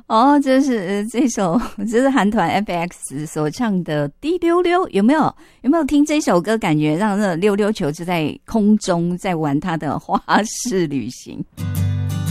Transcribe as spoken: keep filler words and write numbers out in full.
哦，这是、呃、这首，这是韩团 F X 所唱的《滴溜溜》，有没有？有没有听这首歌？感觉让那溜溜球就在空中在玩它的花式旅行。